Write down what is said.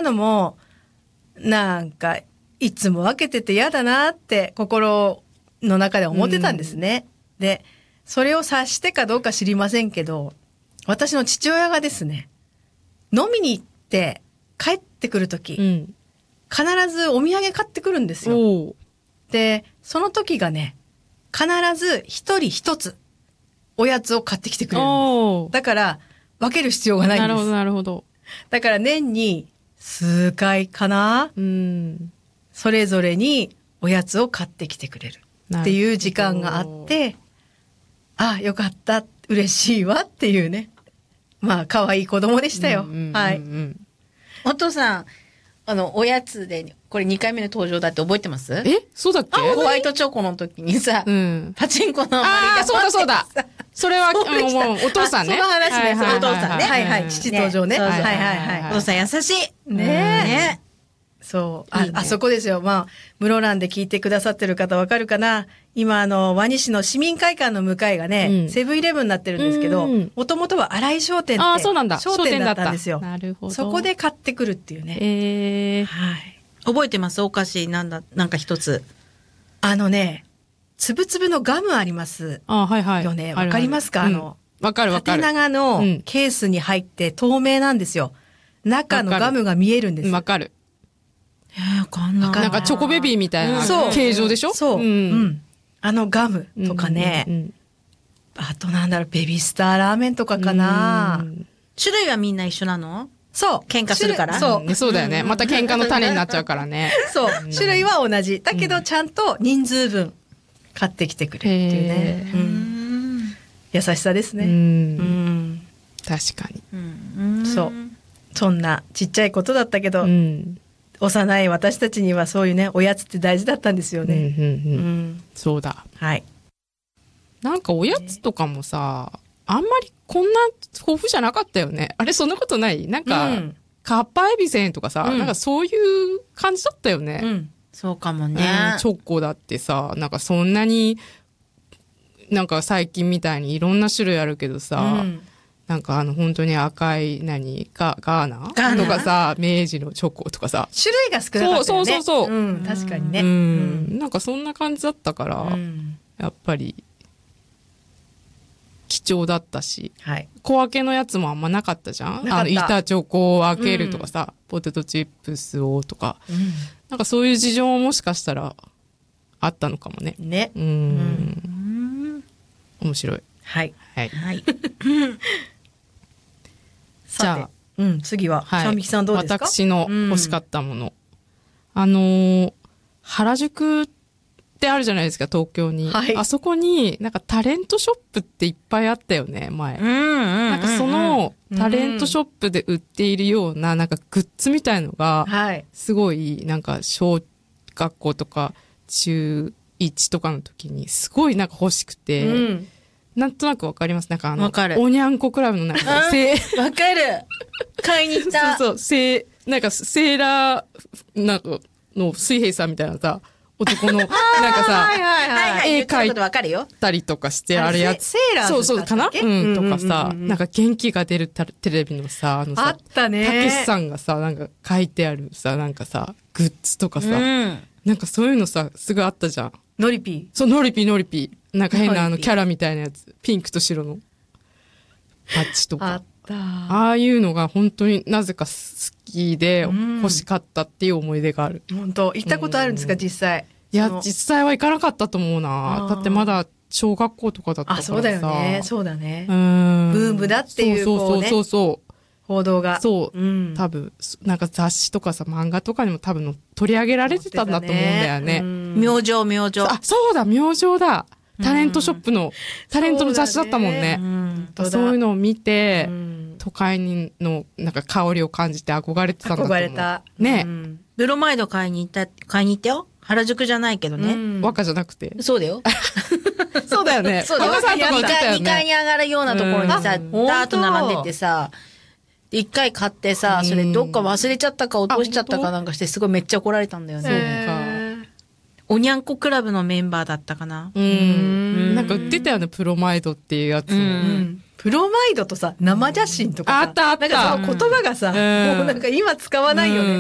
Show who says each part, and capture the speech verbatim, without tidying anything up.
Speaker 1: のもなんかいつも分けてて嫌だなって心の中で思ってたんですね、うん、でそれを察してかどうか知りませんけど、私の父親がですね、飲みに行って帰ってくるとき、うん、必ずお土産買ってくるんですよ。でその時がね、必ず一人一つおやつを買ってきてくれるんです。だから分ける必要がないんです。
Speaker 2: なるほどなるほど。
Speaker 1: だから年に数回かな、うん、それぞれにおやつを買ってきてくれるっていう時間があって、あ、よかった、嬉しいわっていうね。まあ可愛い子供でしたよ、うんうんうんうん、はい。
Speaker 3: お父さん、あのおやつでこれにかいめの登場だって覚えてます？
Speaker 2: え、そうだっけ？
Speaker 3: ホワイトチョコの時にさ、うん、パチンコの周りが、
Speaker 2: あ、そうだそうだ。それはもうお父さんね。
Speaker 3: その話です、はいはいはいはい、お父さんね。
Speaker 1: はいはい、父登場ね。
Speaker 3: ね、
Speaker 1: はいはいはい。
Speaker 3: お父さん優しい。
Speaker 1: ねえ。ね、そう、あ、いいね、あそこですよ。まあ、室蘭で聞いてくださってる方わかるかな。今、あの、ワニ市の市民会館の向かいがね、うん、セブンイレブンになってるんですけど、もともとは新井商店って、
Speaker 2: あ、そうなんだ、
Speaker 1: 商店だったんですよ。
Speaker 2: なるほど。
Speaker 1: そこで買ってくるっていうね。
Speaker 2: えー、
Speaker 1: はい。
Speaker 3: 覚えてます？お菓子なんだ、なんか一つ。
Speaker 1: あのね、つぶつぶのガムあります。
Speaker 2: あ、はいはい。
Speaker 1: よね。わかりますか？あの、
Speaker 2: わかるわかる。
Speaker 1: 縦長のケースに入って透明なんですよ。中のガムが見えるんです。
Speaker 2: わかる。
Speaker 3: えー、わかんない。
Speaker 2: なんかチョコベビーみたいな形状でしょ？
Speaker 1: そう。うん。うん、あのガムとかね、うんうんうん。あとなんだろう、ベビースターラーメンとかかな。
Speaker 3: 種類はみんな一緒なの？
Speaker 1: そう。
Speaker 3: 喧嘩するから。
Speaker 1: そう、
Speaker 2: うん。そうだよね。また喧嘩の種になっちゃうからね。
Speaker 1: そう。種類は同じ。だけどちゃんと人数分買ってきてくれるっていうね。うん、優しさですね。うん。うん、
Speaker 2: 確かに、
Speaker 1: うん。そう。そんなちっちゃいことだったけど、うん、幼い私たちにはそういうね、おやつって大事だったんですよね。うんうんうん
Speaker 2: うん、そうだ。
Speaker 1: はい。
Speaker 2: なんかおやつとかもさ、あんまりこんな豊富じゃなかったよね。あれそんなことない？なんか、うん、カッパエビせんとかさ、うん、なんかそういう感じだったよね。
Speaker 3: うん、そうかもね、
Speaker 2: うん。チョコだってさ、なんかそんなに、なんか最近みたいにいろんな種類あるけどさ、うん、なんかあの本当に赤い何ガガーナ
Speaker 1: ガーナ
Speaker 2: とかさ、明治のチョコとかさ、
Speaker 1: 種類が少なかったよね。
Speaker 2: そうそうそうそう、
Speaker 1: うん、確かにね、
Speaker 2: うん、なんかそんな感じだったから、うん、やっぱり貴重だったし、はい、小分けのやつもあんまなかったじゃん。あの板チョコを開けるとかさ、うん、ポテトチップスをとか、うん、なんかそういう事情ももしかしたらあったのかもね。
Speaker 1: ね。
Speaker 2: うん。うん面白い。
Speaker 1: はい。
Speaker 2: はい。
Speaker 3: はい、
Speaker 1: じゃあ、うん、次は、はい、シャンミキさんどうですか？
Speaker 2: 私の欲しかったもの。うん、あのー、原宿ってあるじゃないですか、東京に。はい、あそこになんかタレントショップっていっぱいあったよね、前。うんうんうんうん、なんかそのタレントショップで売っているような、なんかグッズみたいのが、すごいなんか小学校とか中いちとかの時にすごいなんか欲しくて、うん、なんとなくわかります？なんかあの、おにゃんこクラブのなんか、
Speaker 3: わかる買いに行った。
Speaker 2: そうそう、せなんかセーラー、なんかの水平さんみたいなさ、男の、なんかさ、
Speaker 3: はいはいはい、
Speaker 2: 絵描いたりとかしてあるやつ。
Speaker 1: セーラー
Speaker 2: そうそうかな、うん、とかさ、なんか元気が出るテレビのさ、あのさ、
Speaker 1: あったね。
Speaker 2: たけしさんがさ、なんか書いてあるさ、なんかさ、グッズとかさ、うん、なんかそういうのさ、すぐあったじゃん。
Speaker 1: ノリピー。
Speaker 2: そう、ノリピーノリピー。なんか変なあのキャラみたいなやつ。ピンクと白のパッチとか。
Speaker 1: あった。
Speaker 2: ああいうのが本当になぜか好きで欲しかったっていう思い出がある。
Speaker 1: うん、本当行ったことあるんですか、実際？
Speaker 2: いや、実際は行かなかったと思うな。だってまだ小学校とかだったからさ。
Speaker 1: あ、そうだよね。そうだね。うん。ブームだっていう、こうね。
Speaker 2: そうそうそう。
Speaker 1: 報道が。
Speaker 2: そう。うん、多分、なんか雑誌とかさ、漫画とかにも多分の取り上げられてたんだと思うんだよね。
Speaker 3: 明星、明星。
Speaker 2: あ、そうだ、明星だ。タレントショップの、タレントの雑誌だったもんね。そう、そういうのを見て、都会にの、なんか香りを感じて憧れてたんだと思う。
Speaker 1: 憧れた。
Speaker 2: ね。
Speaker 3: ブロマイド買いに行った、買いに行ったよ。原宿じゃないけどね。
Speaker 2: 若じゃなくて。
Speaker 3: そうだよ。
Speaker 2: そうだよね。
Speaker 3: そうだよ。
Speaker 2: 若さんとか売ってたよね。
Speaker 3: にかいに上がるようなところにさ、ダーッと並んでてさ、一回買ってさ、それどっか忘れちゃったか落としちゃったかなんかして、すごいめっちゃ怒られたんだよね。
Speaker 2: そうか。
Speaker 3: おにゃんこクラブのメンバーだったかな。
Speaker 2: うん。なんか売ってたよね、プロマイドっていうやつ。
Speaker 1: プロマイドとさ、生写真とかさ。
Speaker 2: あったあった。
Speaker 1: なんかその言葉がさ、もうなんか今使わないよね。